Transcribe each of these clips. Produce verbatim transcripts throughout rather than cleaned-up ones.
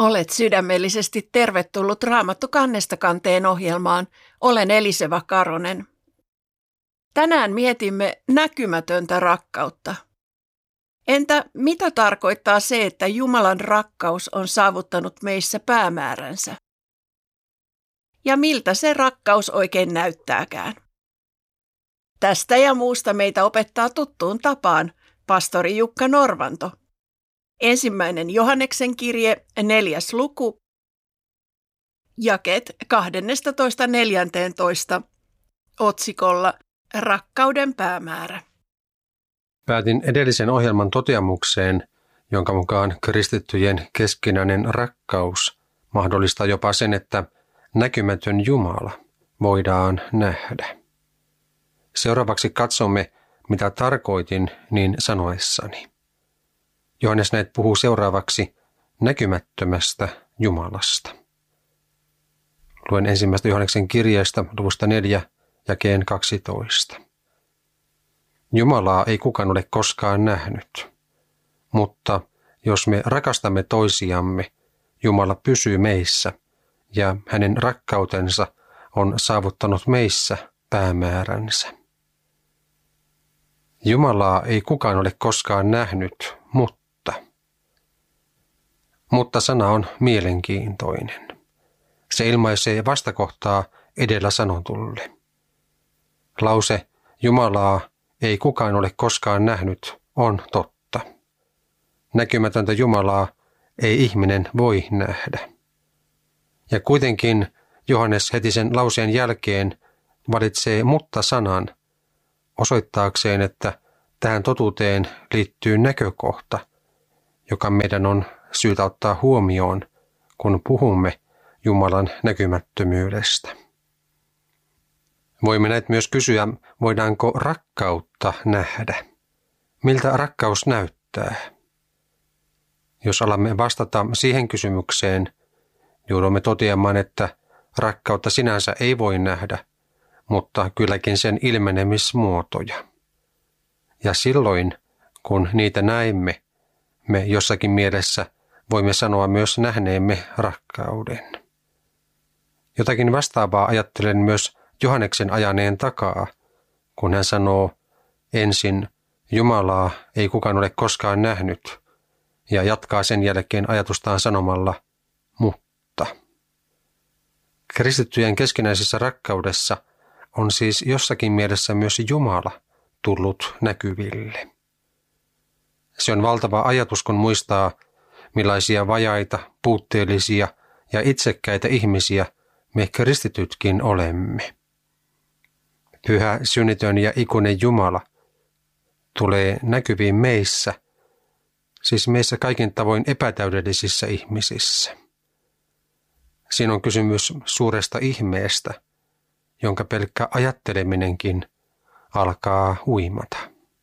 Olet sydämellisesti tervetullut Raamattu kannesta kanteen ohjelmaan. Olen Eliseva Karonen. Tänään mietimme näkymätöntä rakkautta. Entä mitä tarkoittaa se, että Jumalan rakkaus on saavuttanut meissä päämääränsä? Ja miltä se rakkaus oikein näyttääkään? Tästä ja muusta meitä opettaa tuttuun tapaan pastori Jukka Norvanto. Ensimmäinen Johanneksen kirje, neljäs luku, jakeet kaksitoista neljätoista, otsikolla Rakkauden päämäärä. Päätin edellisen ohjelman toteamukseen, jonka mukaan kristittyjen keskinäinen rakkaus mahdollistaa jopa sen, että näkymätön Jumala voidaan nähdä. Seuraavaksi katsomme, mitä tarkoitin niin sanoessani. Johannes näet puhuu seuraavaksi näkymättömästä Jumalasta. Luen ensimmäistä Johanneksen kirjeestä luvusta neljä jakeen kaksitoista. Jumalaa ei kukaan ole koskaan nähnyt, mutta jos me rakastamme toisiamme, Jumala pysyy meissä ja hänen rakkautensa on saavuttanut meissä päämääränsä. Jumalaa ei kukaan ole koskaan nähnyt, mutta. Mutta sana on mielenkiintoinen. Se ilmaisee vastakohtaa edellä sanotulle. Lause Jumalaa ei kukaan ole koskaan nähnyt on totta. Näkymätöntä Jumalaa ei ihminen voi nähdä. Ja kuitenkin Johannes heti sen lauseen jälkeen valitsee mutta-sanan osoittaakseen, että tähän totuuteen liittyy näkökohta, joka meidän on syytä ottaa huomioon, kun puhumme Jumalan näkymättömyydestä. Voimme näet myös kysyä, voidaanko rakkautta nähdä? Miltä rakkaus näyttää? Jos alamme vastata siihen kysymykseen, joudumme toteamaan, että rakkautta sinänsä ei voi nähdä, mutta kylläkin sen ilmenemismuotoja. Ja silloin, kun niitä näemme, me jossakin mielessä voimme sanoa myös nähneemme rakkauden. Jotakin vastaavaa ajattelen myös Johanneksen ajaneen takaa, kun hän sanoo ensin Jumalaa ei kukaan ole koskaan nähnyt ja jatkaa sen jälkeen ajatustaan sanomalla mutta. Kristittyjen keskinäisessä rakkaudessa on siis jossakin mielessä myös Jumala tullut näkyville. Se on valtava ajatus, kun muistaa, millaisia vajaita, puutteellisia ja itsekkäitä ihmisiä me kristitytkin olemme. Pyhä, synnitön ja ikuinen Jumala tulee näkyviin meissä, siis meissä kaikin tavoin epätäydellisissä ihmisissä. Siinä on kysymys suuresta ihmeestä, jonka pelkkä ajatteleminenkin alkaa huimata.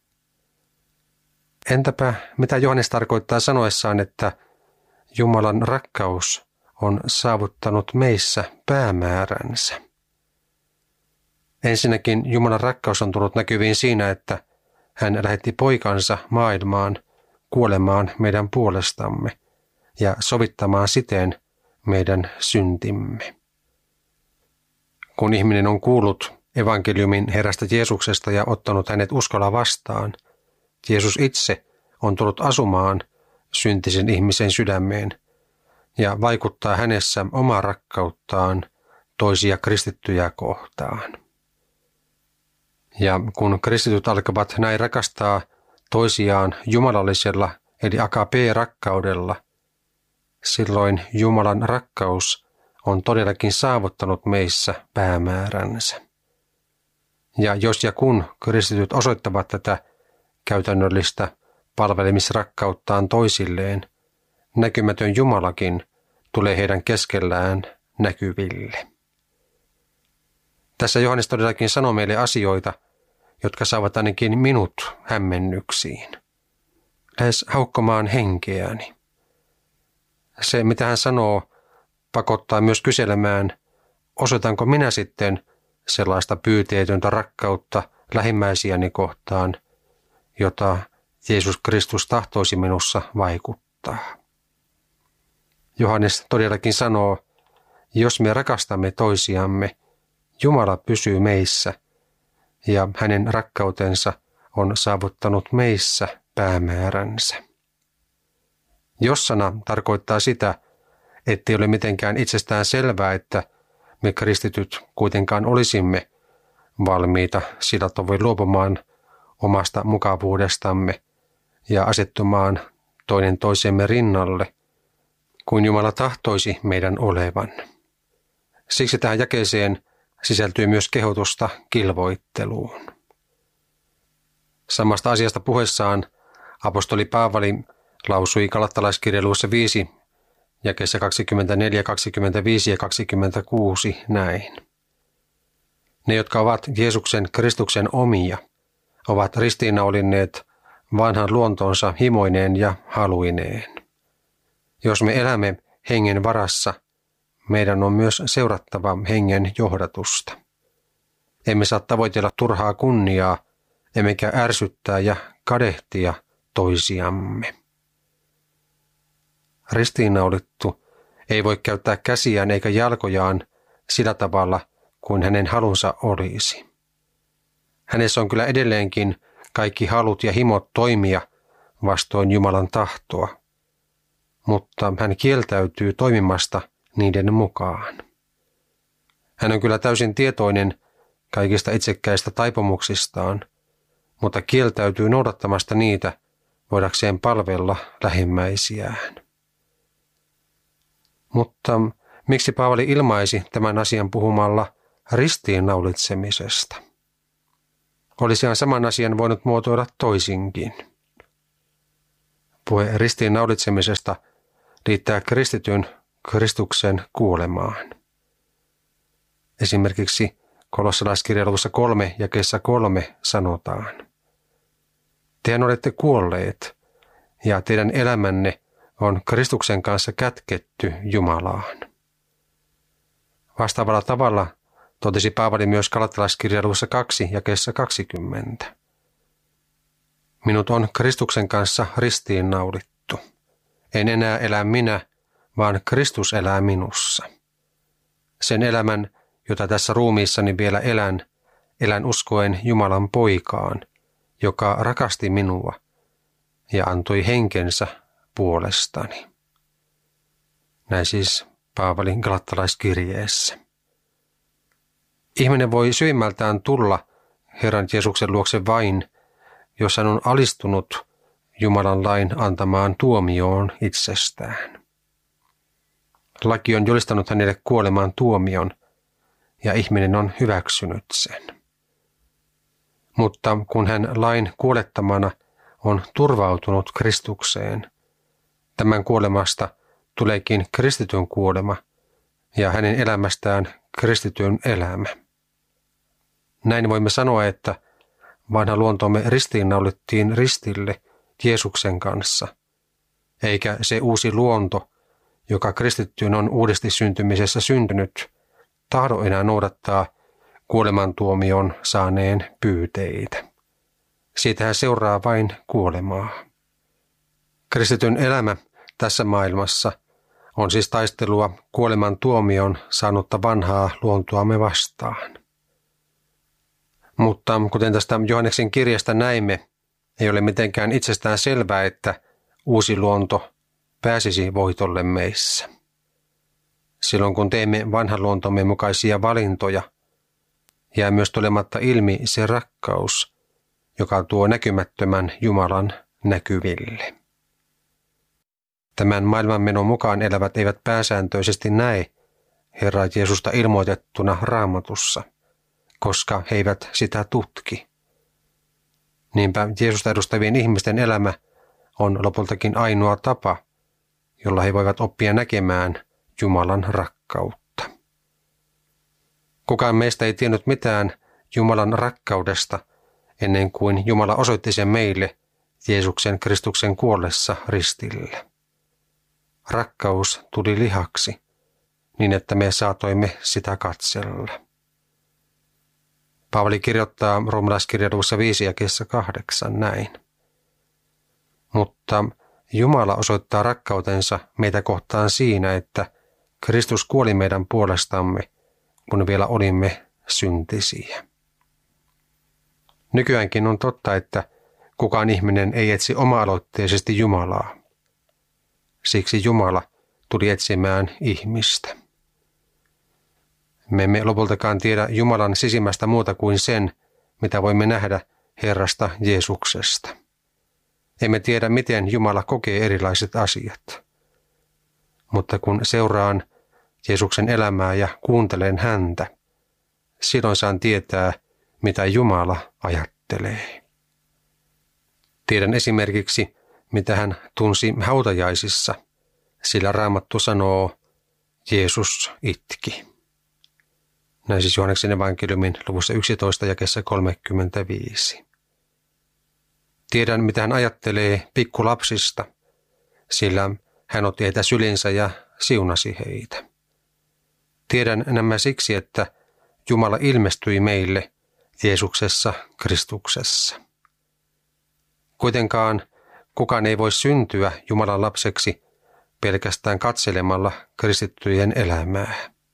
Entäpä mitä Johannes tarkoittaa sanoessaan, että Jumalan rakkaus on saavuttanut meissä päämääränsä? Ensinnäkin Jumalan rakkaus on tullut näkyviin siinä, että hän lähetti poikansa maailmaan kuolemaan meidän puolestamme ja sovittamaan siten meidän syntimme. Kun ihminen on kuullut evankeliumin Herrasta Jeesuksesta ja ottanut hänet uskolla vastaan, Jeesus itse on tullut asumaan syntisen ihmisen sydämeen ja vaikuttaa hänessä omaa rakkauttaan toisia kristittyjä kohtaan. Ja kun kristityt alkavat näin rakastaa toisiaan jumalallisella eli agape-rakkaudella, silloin Jumalan rakkaus on todellakin saavuttanut meissä päämääränsä. Ja jos ja kun kristityt osoittavat tätä käytännöllistä palvelemisrakkauttaan toisilleen, näkymätön Jumalakin tulee heidän keskellään näkyville. Tässä Johannes todellakin sanoo meille asioita, jotka saavat ainakin minut hämmennyksiin, lähes haukkomaan henkeäni. Se, mitä hän sanoo, pakottaa myös kyselemään, osoitanko minä sitten sellaista pyyteetöntä rakkautta lähimmäisiäni kohtaan, jota Jeesus Kristus tahtoisi minussa vaikuttaa. Johannes todellakin sanoo, jos me rakastamme toisiamme, Jumala pysyy meissä ja hänen rakkautensa on saavuttanut meissä päämääränsä. Jos-sana tarkoittaa sitä, ettei ole mitenkään itsestään selvää, että me kristityt kuitenkaan olisimme valmiita sillä tavoin luopumaan omasta mukavuudestamme ja asettumaan toinen toisemme rinnalle, kuin Jumala tahtoisi meidän olevan. Siksi tähän jakeeseen sisältyy myös kehotusta kilvoitteluun. Samasta asiasta puheessaan apostoli Paavali lausui Galattalaiskirjeen luvussa viisi, jakeessa kaksikymmentäneljä, kaksikymmentäviisi ja kaksikymmentäkuusi näin. Ne, jotka ovat Jeesuksen Kristuksen omia, ovat ristiinnaulinneet vanhan luontonsa himoineen ja haluineen. Jos me elämme hengen varassa, meidän on myös seurattava hengen johdatusta. Emme saa tavoitella turhaa kunniaa, emmekä ärsyttää ja kadehtia toisiamme. Ristiinnaulittu ei voi käyttää käsiään eikä jalkojaan sillä tavalla kuin hänen halunsa olisi. Hänessä on kyllä edelleenkin kaikki halut ja himot toimia vastoin Jumalan tahtoa, mutta hän kieltäytyy toimimasta niiden mukaan. Hän on kyllä täysin tietoinen kaikista itsekkäistä taipumuksistaan, mutta kieltäytyy noudattamasta niitä voidakseen palvella lähimmäisiään. Mutta miksi Paavali ilmaisi tämän asian puhumalla ristiinnaulitsemisesta? Olisihan saman asian voinut muotoilla toisinkin. Puhe ristiinnaulitsemisesta liittää kristityn Kristuksen kuolemaan. Esimerkiksi Kolossalaiskirjan luvussa kolme jakeessa kolme sanotaan: Tehän olette kuolleet, ja teidän elämänne on Kristuksen kanssa kätketty Jumalaan. Vastaavalla tavalla totesi Paavali myös Galattalaiskirjan luvussa kaksi jakeessa kaksikymmentä. Minut on Kristuksen kanssa ristiinnaulittu. En enää elä minä, vaan Kristus elää minussa. Sen elämän, jota tässä ruumiissani vielä elän, elän uskoen Jumalan poikaan, joka rakasti minua ja antoi henkensä puolestani. Näin siis Paavalin Galattalaiskirjeessä. Ihminen voi syvimmältään tulla Herran Jeesuksen luokse vain, jos hän on alistunut Jumalan lain antamaan tuomioon itsestään. Laki on julistanut hänelle kuolemaan tuomion, ja ihminen on hyväksynyt sen. Mutta kun hän lain kuolettamana on turvautunut Kristukseen, tämän kuolemasta tuleekin kristityn kuolema ja hänen elämästään kristityn elämä. Näin voimme sanoa, että vanha luontomme ristiinnaulittiin ristille Jeesuksen kanssa, eikä se uusi luonto, joka kristittyyn on uudesti syntymisessä syntynyt, tahdo enää noudattaa kuolemantuomion saaneen pyyteitä. Siitähän seuraa vain kuolemaa. Kristityn elämä tässä maailmassa on siis taistelua kuoleman tuomion saanutta vanhaa luontoamme vastaan. Mutta kuten tästä Johanneksen kirjasta näimme, ei ole mitenkään itsestään selvää, että uusi luonto pääsisi voitolle meissä. Silloin kun teemme vanhan luontomme mukaisia valintoja, jää myös tulematta ilmi se rakkaus, joka tuo näkymättömän Jumalan näkyville. Tämän maailmanmenon mukaan elävät eivät pääsääntöisesti näe Herra Jeesusta ilmoitettuna Raamatussa, koska he eivät sitä tutki. Niinpä Jeesusta edustavien ihmisten elämä on lopultakin ainoa tapa, jolla he voivat oppia näkemään Jumalan rakkautta. Kukaan meistä ei tiennyt mitään Jumalan rakkaudesta ennen kuin Jumala osoitti sen meille Jeesuksen Kristuksen kuollessa ristillä. Rakkaus tuli lihaksi, niin että me saatoimme sitä katsella. Paavali kirjoittaa roomalaiskirjan luvussa viisi jakeessa kahdeksan näin. Mutta Jumala osoittaa rakkautensa meitä kohtaan siinä, että Kristus kuoli meidän puolestamme, kun vielä olimme syntisiä. Nykyäänkin on totta, että kukaan ihminen ei etsi oma-aloitteisesti Jumalaa. Siksi Jumala tuli etsimään ihmistä. Me emme lopultakaan tiedä Jumalan sisimmästä muuta kuin sen, mitä voimme nähdä Herrasta Jeesuksesta. Emme tiedä, miten Jumala kokee erilaiset asiat. Mutta kun seuraan Jeesuksen elämää ja kuuntelen häntä, silloin saan tietää, mitä Jumala ajattelee. Tiedän esimerkiksi, mitä hän tunsi hautajaisissa, sillä Raamattu sanoo, Jeesus itki. Näin siis Johanneksen evankeliumin luvussa yksitoista jakeessa kolmekymmentäviisi. Tiedän, mitä hän ajattelee pikkulapsista, sillä hän otti heitä sylinsä ja siunasi heitä. Tiedän nämä siksi, että Jumala ilmestyi meille Jeesuksessa Kristuksessa. Kuitenkaan kukaan ei voi syntyä Jumalan lapseksi pelkästään katselemalla kristittyjen elämää.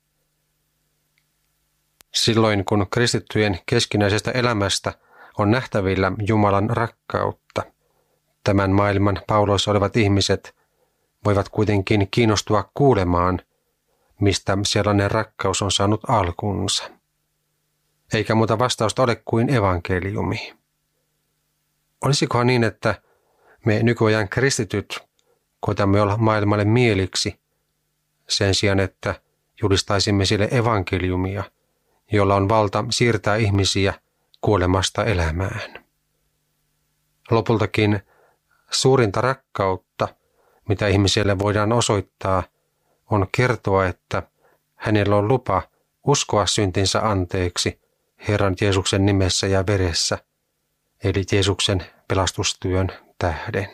Silloin kun kristittyjen keskinäisestä elämästä on nähtävillä Jumalan rakkautta, tämän maailman pauloissa olevat ihmiset voivat kuitenkin kiinnostua kuulemaan, mistä sellainen rakkaus on saanut alkunsa. Eikä muuta vastausta ole kuin evankeliumi. Olisikohan niin, että me nykyajan kristityt koetamme olla maailmalle mieliksi sen sijaan, että julistaisimme sille evankeliumia, jolla on valta siirtää ihmisiä kuolemasta elämään. Lopultakin suurinta rakkautta, mitä ihmiselle voidaan osoittaa, on kertoa, että hänellä on lupa uskoa syntinsä anteeksi Herran Jeesuksen nimessä ja veressä, eli Jeesuksen pelastustyön tähden.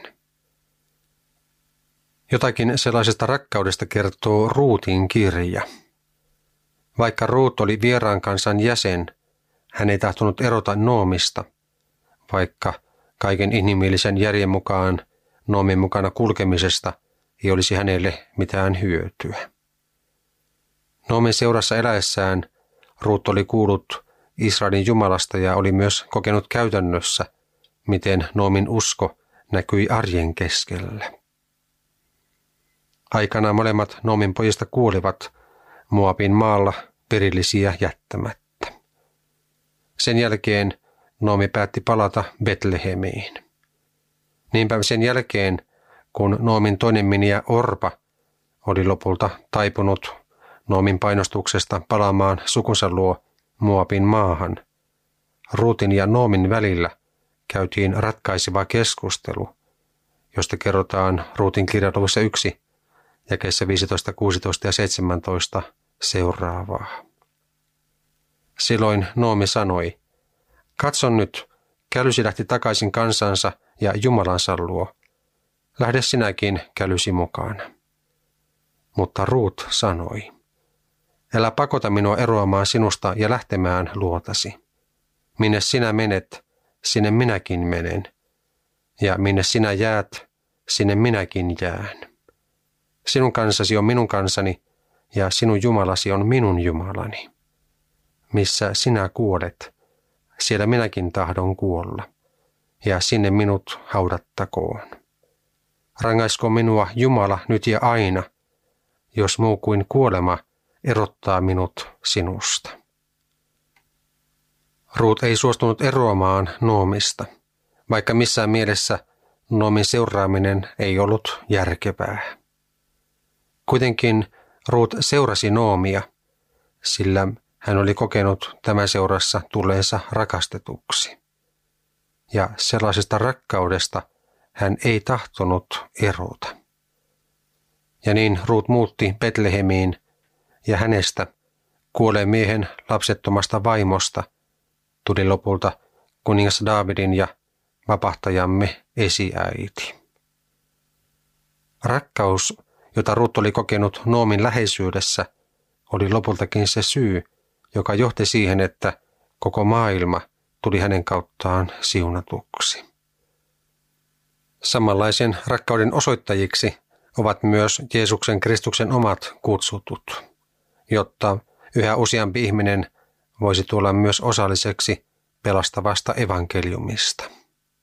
Jotakin sellaisesta rakkaudesta kertoo Ruutin kirja. Vaikka Ruut oli vieraan kansan jäsen, hän ei tahtonut erota Noomista, vaikka kaiken inhimillisen järjen mukaan Noomin mukana kulkemisesta ei olisi hänelle mitään hyötyä. Noomin seurassa eläessään Ruut oli kuullut Israelin Jumalasta ja oli myös kokenut käytännössä, miten Noomin usko näkyi arjen keskellä. Aikanaan molemmat Noomin pojista kuolivat Moabin maalla perillisiä jättämättä. Sen jälkeen Noomi päätti palata Betlehemiin. Niinpä sen jälkeen, kun Noomin toinen miniä Orpa oli lopulta taipunut Noomin painostuksesta palaamaan sukunsa luo Moabin maahan, Ruutin ja Noomin välillä käytiin ratkaiseva keskustelu, josta kerrotaan Ruutin kirjaluvussa yksi, jakeissa viisitoista, kuusitoista ja seitsemäntoista seuraavaa. Silloin Noomi sanoi, katso nyt, kälysi lähti takaisin kansansa ja Jumalansa luo. Lähde sinäkin kälysi mukana. Mutta Ruut sanoi, älä pakota minua eroamaan sinusta ja lähtemään luotasi. Minne sinä menet, sinne minäkin menen. Ja minne sinä jäät, sinne minäkin jään. Sinun kansasi on minun kansani ja sinun Jumalasi on minun Jumalani. Missä sinä kuolet, siellä minäkin tahdon kuolla, ja sinne minut haudattakoon. Rangaisko minua Jumala nyt ja aina, jos muu kuin kuolema erottaa minut sinusta. Ruut ei suostunut eroamaan Noomista, vaikka missään mielessä Noomin seuraaminen ei ollut järkevää. Kuitenkin Ruut seurasi Noomia, sillä hän oli kokenut tämän seurassa tulleensa rakastetuksi. Ja sellaisesta rakkaudesta hän ei tahtonut erota. Ja niin Ruut muutti Betlehemiin, ja hänestä, kuolleen miehen lapsettomasta vaimosta, tuli lopulta kuningas Daavidin ja vapahtajamme esiäiti. Rakkaus, jota Ruut oli kokenut Noomin läheisyydessä, oli lopultakin se syy, joka johti siihen, että koko maailma tuli hänen kauttaan siunatuksi. Samanlaisen rakkauden osoittajiksi ovat myös Jeesuksen Kristuksen omat kutsutut, jotta yhä useampi ihminen voisi tulla myös osalliseksi pelastavasta evankeliumista.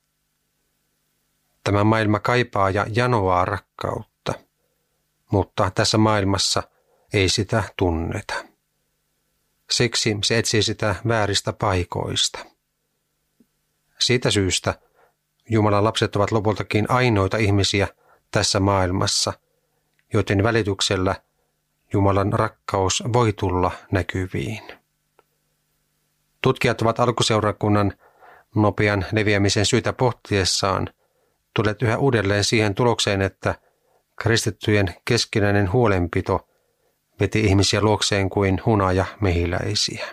Tämä maailma kaipaa ja janoaa rakkautta, mutta tässä maailmassa ei sitä tunneta. Siksi se etsii sitä vääristä paikoista. Siitä syystä Jumalan lapset ovat lopultakin ainoita ihmisiä tässä maailmassa, joiden välityksellä Jumalan rakkaus voi tulla näkyviin. Tutkijat ovat alkuseurakunnan nopean leviämisen syytä pohtiessaan tulleet yhä uudelleen siihen tulokseen, että kristittyjen keskinäinen huolenpito veti ihmisiä luokseen kuin hunaja mehiläisiä.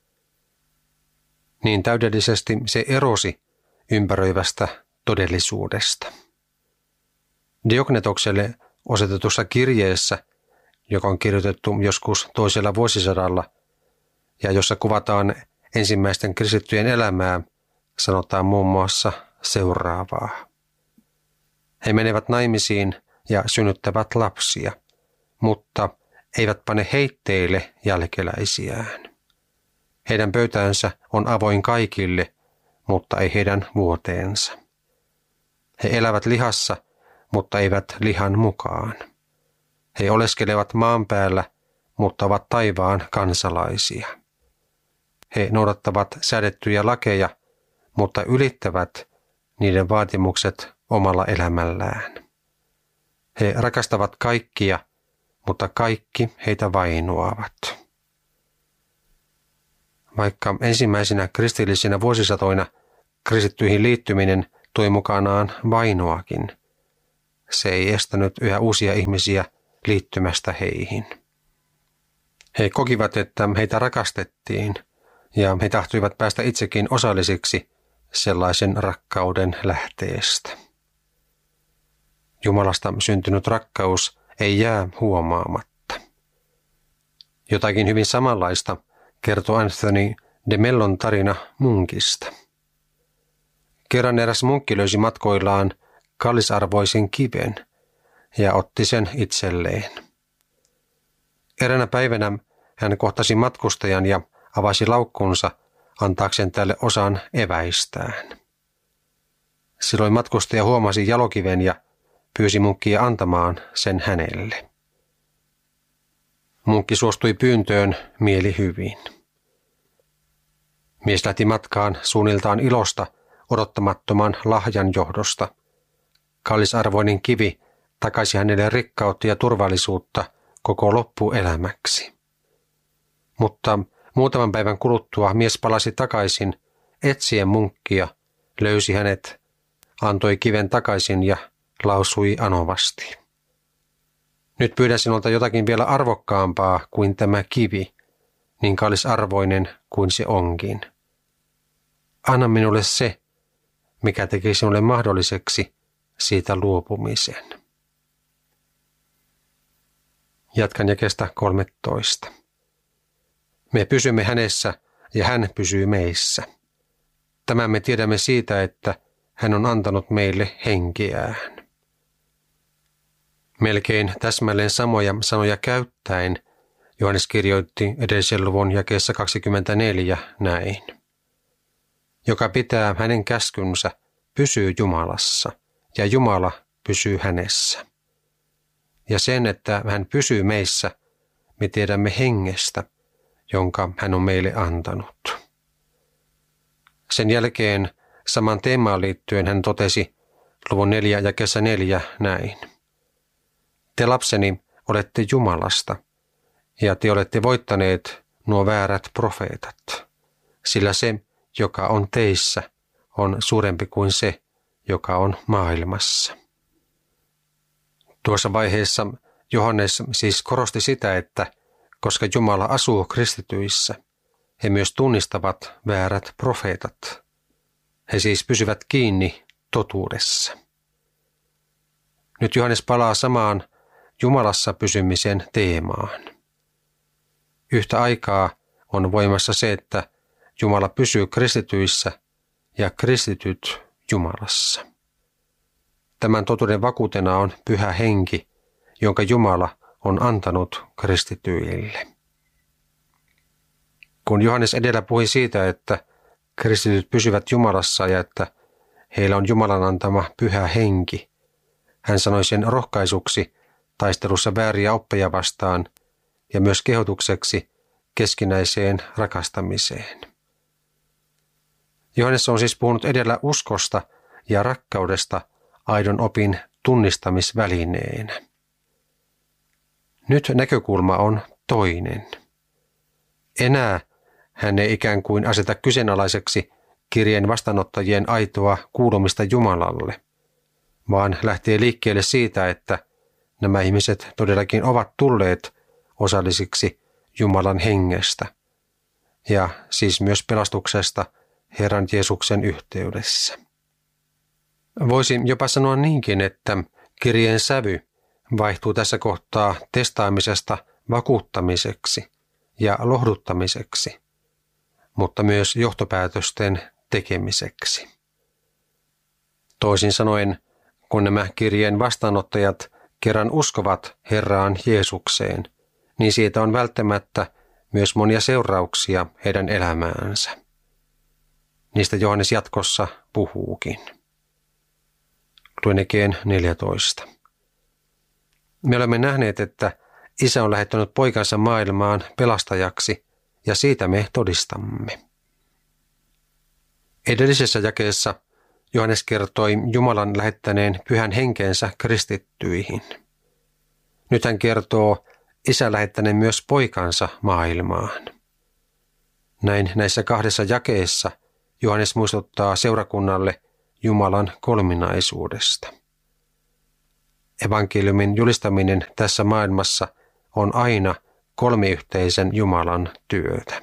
Niin täydellisesti se erosi ympäröivästä todellisuudesta. Diognetokselle osoitetussa kirjeessä, joka on kirjoitettu joskus toisella vuosisadalla ja jossa kuvataan ensimmäisten kristittyjen elämää, sanotaan muun muassa seuraavaa. He menevät naimisiin ja synnyttävät lapsia, mutta eivät pane heitteille jälkeläisiään. Heidän pöytänsä on avoin kaikille, mutta ei heidän vuoteensa. He elävät lihassa, mutta eivät lihan mukaan. He oleskelevat maan päällä, mutta ovat taivaan kansalaisia. He noudattavat säädettyjä lakeja, mutta ylittävät niiden vaatimukset omalla elämällään. He rakastavat kaikkia, mutta kaikki heitä vainoavat. Vaikka ensimmäisinä kristillisinä vuosisatoina kristittyihin liittyminen toi mukanaan vainoakin, se ei estänyt yhä uusia ihmisiä liittymästä heihin. He kokivat, että heitä rakastettiin ja he tahtoivat päästä itsekin osallisiksi sellaisen rakkauden lähteestä. Jumalasta syntynyt rakkaus ei jää huomaamatta. Jotakin hyvin samanlaista kertoo Anthony de Mellon tarina munkista. Kerran eräs munkki löysi matkoillaan kallisarvoisen kiven ja otti sen itselleen. Eräänä päivänä hän kohtasi matkustajan ja avasi laukkunsa antaakseen tälle osan eväistään. Silloin matkustaja huomasi jalokiven ja pyysi munkkia antamaan sen hänelle. Munkki suostui pyyntöön mielihyvin. Mies lähti matkaan suunniltaan ilosta odottamattoman lahjan johdosta. Kallisarvoinen kivi takaisi hänelle rikkautta ja turvallisuutta koko loppuelämäksi. Mutta muutaman päivän kuluttua mies palasi takaisin etsien munkkia, löysi hänet, antoi kiven takaisin ja lausui anovasti. Nyt pyydän sinulta jotakin vielä arvokkaampaa kuin tämä kivi, niin kallisarvoinen kuin se onkin. Anna minulle se, mikä teki sinulle mahdolliseksi siitä luopumisen. Jatkan jakeesta kolmetoista. Me pysymme hänessä ja hän pysyy meissä. Tämän me tiedämme siitä, että hän on antanut meille henkeään. Melkein täsmälleen samoja sanoja käyttäen Johannes kirjoitti edellisen luvun jakeessa kaksikymmentäneljä näin. Joka pitää hänen käskynsä, pysyy Jumalassa ja Jumala pysyy hänessä. Ja sen, että hän pysyy meissä, me tiedämme hengestä, jonka hän on meille antanut. Sen jälkeen saman teemaan liittyen hän totesi luvun neljä ja kesä neljä näin. Te lapseni olette Jumalasta ja te olette voittaneet nuo väärät profeetat, sillä se, joka on teissä, on suurempi kuin se, joka on maailmassa. Tuossa vaiheessa Johannes siis korosti sitä, että koska Jumala asuu kristityissä, he myös tunnistavat väärät profeetat. He siis pysyvät kiinni totuudessa. Nyt Johannes palaa samaan Jumalassa pysymisen teemaan. Yhtä aikaa on voimassa se, että Jumala pysyy kristityissä ja kristityt Jumalassa. Tämän totuuden vakuutena on Pyhä Henki, jonka Jumala on antanut kristityille. Kun Johannes edellä puhui siitä, että kristityt pysyvät Jumalassa ja että heillä on Jumalan antama Pyhä Henki, hän sanoi sen rohkaisuksi taistelussa vääriä oppeja vastaan ja myös kehotukseksi keskinäiseen rakastamiseen. Johannes on siis puhunut edellä uskosta ja rakkaudesta aidon opin tunnistamisvälineenä. Nyt näkökulma on toinen. Enää hän ei ikään kuin aseta kyseenalaiseksi kirjeen vastaanottajien aitoa kuulumista Jumalalle, vaan lähtee liikkeelle siitä, että nämä ihmiset todellakin ovat tulleet osallisiksi Jumalan hengestä ja siis myös pelastuksesta Herran Jeesuksen yhteydessä. Voisi jopa sanoa niinkin, että kirjeen sävy vaihtuu tässä kohtaa testaamisesta vakuuttamiseksi ja lohduttamiseksi, mutta myös johtopäätösten tekemiseksi. Toisin sanoen, kun nämä kirjeen vastaanottajat kerran uskovat Herraan Jeesukseen, niin siitä on välttämättä myös monia seurauksia heidän elämäänsä. Niistä Johannes jatkossa puhuukin. Luen Ekeen neljätoista. Me olemme nähneet, että Isä on lähettänyt poikansa maailmaan pelastajaksi, ja siitä me todistamme. Edellisessä jakeessa Johannes kertoi Jumalan lähettäneen Pyhän Henkeensä kristittyihin. Nyt hän kertoo Isä lähettäneen myös poikansa maailmaan. Näin näissä kahdessa jakeessa Johannes muistuttaa seurakunnalle Jumalan kolminaisuudesta. Evankeliumin julistaminen tässä maailmassa on aina kolmiyhteisen Jumalan työtä.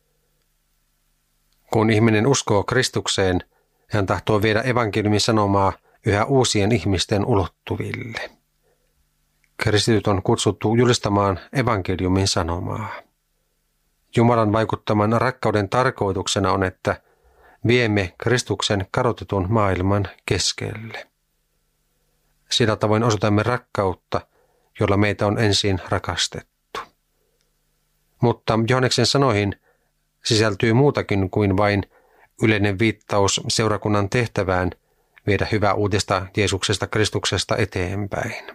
Kun ihminen uskoo Kristukseen, hän tahtoo viedä evankeliumin sanomaa yhä uusien ihmisten ulottuville. Kristityt on kutsuttu julistamaan evankeliumin sanomaa. Jumalan vaikuttaman rakkauden tarkoituksena on, että viemme Kristuksen kadotetun maailman keskelle. Sillä tavoin osoitamme rakkautta, jolla meitä on ensin rakastettu. Mutta Johanneksen sanoihin sisältyy muutakin kuin vain yleinen viittaus seurakunnan tehtävään viedä hyvää uutista Jeesuksesta Kristuksesta eteenpäin.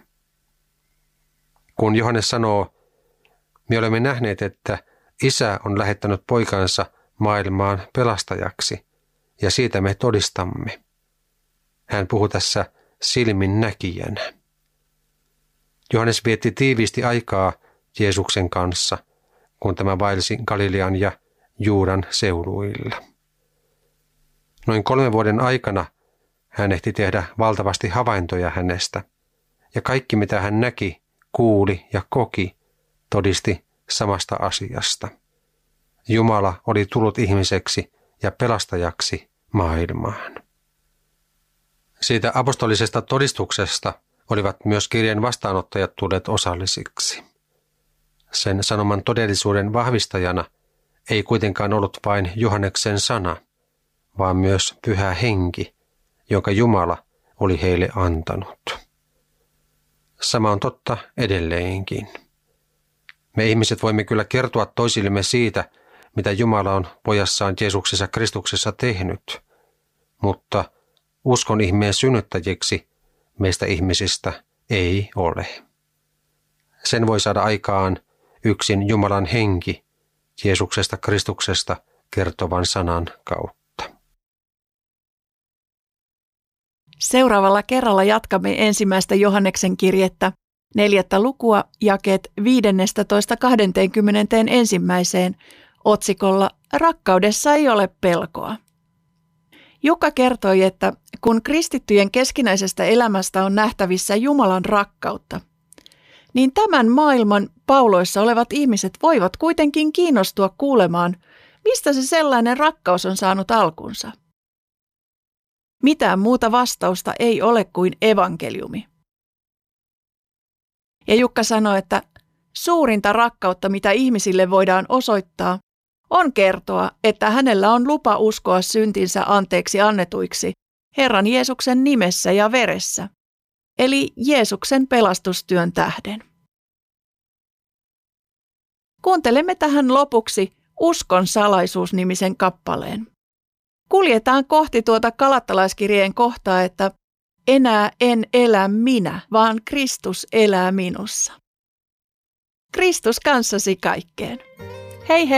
Kun Johannes sanoo, me olemme nähneet, että Isä on lähettänyt poikansa maailmaan pelastajaksi, ja siitä me todistamme. Hän puhuu tässä silmin näkijänä. Johannes vietti tiiviisti aikaa Jeesuksen kanssa, kun tämä vaelsi Galilean ja Juudan seuduilla. Noin kolmen vuoden aikana hän ehti tehdä valtavasti havaintoja hänestä, ja kaikki mitä hän näki, kuuli ja koki, todisti samasta asiasta. Jumala oli tullut ihmiseksi ja pelastajaksi maailmaan. Siitä apostolisesta todistuksesta olivat myös kirjeen vastaanottajat tulleet osallisiksi. Sen sanoman todellisuuden vahvistajana ei kuitenkaan ollut vain Johanneksen sana, vaan myös Pyhä Henki, jonka Jumala oli heille antanut. Sama on totta edelleenkin. Me ihmiset voimme kyllä kertoa toisillemme siitä, mitä Jumala on pojassaan Jeesuksessa Kristuksessa tehnyt, mutta uskon ihmeen synnyttäjiksi meistä ihmisistä ei ole. Sen voi saada aikaan yksin Jumalan henki Jeesuksesta Kristuksesta kertovan sanan kautta. Seuraavalla kerralla jatkamme ensimmäistä Johanneksen kirjettä, neljättä lukua, jakeet viidestoista kahteenkymmeneenensimmäiseen otsikolla Rakkaudessa ei ole pelkoa. Jukka kertoi, että kun kristittyjen keskinäisestä elämästä on nähtävissä Jumalan rakkautta, niin tämän maailman pauloissa olevat ihmiset voivat kuitenkin kiinnostua kuulemaan, mistä se sellainen rakkaus on saanut alkunsa. Mitään muuta vastausta ei ole kuin evankeliumi. Ja Jukka sanoi, että suurinta rakkautta, mitä ihmisille voidaan osoittaa, on kertoa, että hänellä on lupa uskoa syntinsä anteeksi annetuiksi Herran Jeesuksen nimessä ja veressä eli Jeesuksen pelastustyön tähden. Kuuntelemme tähän lopuksi Uskon salaisuus-nimisen kappaleen. Kuljetaan kohti tuota Galattalaiskirjeen kohtaa, että enää en elä minä, vaan Kristus elää minussa. Kristus kanssasi kaikkeen. Hei hei!